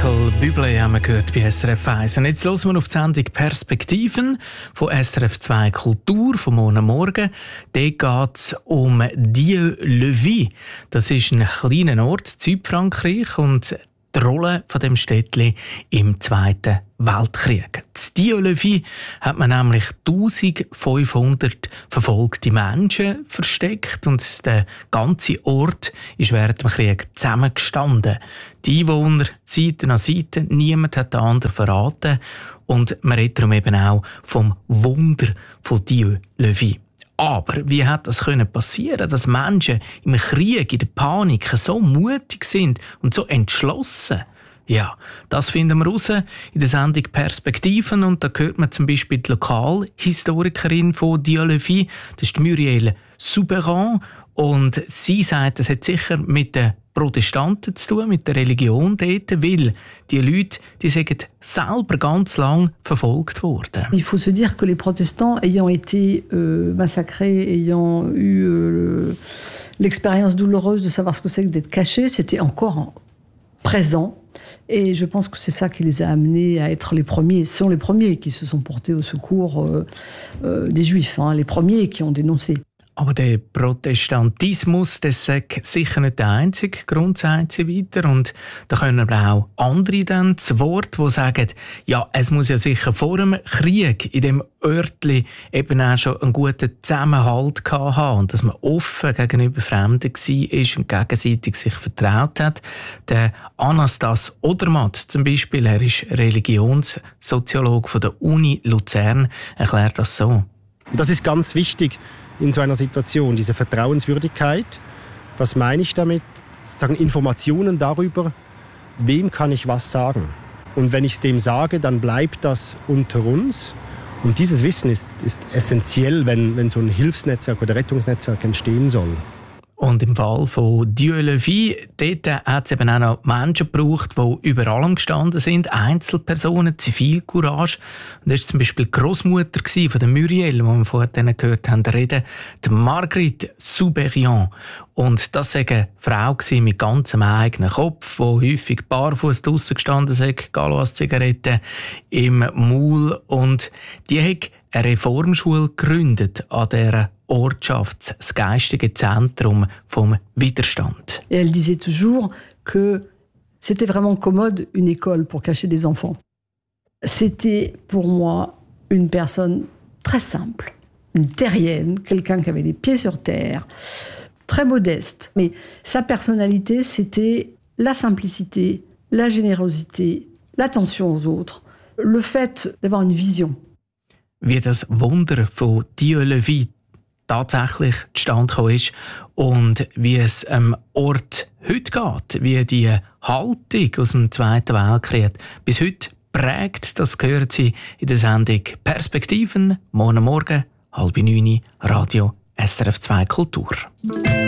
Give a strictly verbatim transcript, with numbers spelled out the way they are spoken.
Michael Bublé haben wir gehört bei S R F eins. Und jetzt hören wir auf die Sendung «Perspektiven» von S R F zwei Kultur vom Morgen Morgen. Dort geht es um Dieu-le-Vis. Das ist ein kleiner Ort in Südfrankreich und die Rolle von dem Städtchen im Zweiten Weltkrieg. In Dieu-le-Vis hat man nämlich eintausendfünfhundert verfolgte Menschen versteckt und der ganze Ort ist während dem Krieg zusammengestanden. Die Einwohner Seite an Seite, niemand hat den anderen verraten und man redet darum eben auch vom Wunder von Dieu-le-Vis. Aber wie hat das können passieren, dass Menschen im Krieg, in der Panik so mutig sind und so entschlossen? Ja, das finden wir raus in der Sendung «Perspektiven». Und da hört man zum Beispiel die Lokalhistorikerin von Dieu-le-Vis, das ist Muriel Souberan. Und sie sagt, das hat sicher mit den Protestanten zu tun, mit der Religion dort, weil die Leute, die sind selber ganz lang verfolgt worden. Il faut se dire que les protestants, ayant été euh, massacrés, ayant eu euh, l'expérience douloureuse de savoir ce que c'est que d'être cachés, c'était encore présent. Et je pense que c'est ça qui les a amenés à être les premiers. Ce sont les premiers qui se sont portés au secours euh, euh, des Juifs, hein, les premiers qui ont dénoncé. Aber der Protestantismus, das sagt sicher nicht der einzige Grund, sagt sie weiter. Und da können aber auch andere dann zu Wort, die sagen, ja, es muss ja sicher vor dem Krieg in dem Örtli eben auch schon einen guten Zusammenhalt gehabt haben und dass man offen gegenüber Fremden war und gegenseitig sich vertraut hat. Der Anastas Odermatt zum Beispiel, er ist Religionssoziologe von der Uni Luzern, erklärt das so. Das ist ganz wichtig in so einer Situation, diese Vertrauenswürdigkeit. Was meine ich damit? Sozusagen Informationen darüber, wem kann ich was sagen. Und wenn ich es dem sage, dann bleibt das unter uns. Und dieses Wissen ist, ist essentiell, wenn, wenn so ein Hilfsnetzwerk oder Rettungsnetzwerk entstehen soll. Und im Fall von Dieu-le-Vis, dort hat es eben auch noch Menschen gebraucht, die über allem gestanden sind, Einzelpersonen, Zivilcourage. Und das war zum Beispiel die Grossmutter von der Muriel, die wir vorhin gehört haben, reden, die Marguerite Souberan. Und das war eine Frau mit ganzem eigenen Kopf, die häufig barfuß draussen gestanden ist, Galois-Zigaretten im Maul. Und die hat eine Reformschule gegründet an dieser Ortschaft, das geistige Zentrum vom Widerstand. Et elle disait toujours que c'était vraiment commode une école pour cacher des enfants. C'était pour moi une personne très simple, une terrienne, quelqu'un qui avait les pieds sur terre, très modeste. Mais sa personnalité, c'était la simplicité, la générosité, l'attention aux autres, le fait d'avoir une vision. Wie das Wunder von Dieu-le-Vis tatsächlich zustande gekommen ist und wie es am Ort heute geht, wie die Haltung aus dem Zweiten Weltkrieg bis heute prägt, das gehört Sie in der Sendung «Perspektiven», morgen Morgen, halb neun, Radio S R F zwei Kultur.